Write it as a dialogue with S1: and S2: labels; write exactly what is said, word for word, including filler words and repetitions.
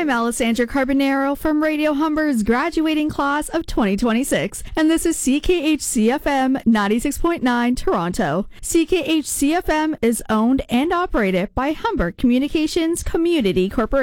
S1: I'm Alessandra Carbonaro from Radio Humber's graduating class of twenty twenty-six, and this is C K H C F M ninety-six point nine Toronto. C K H C F M is owned and operated by Humber Communications Community Corporation.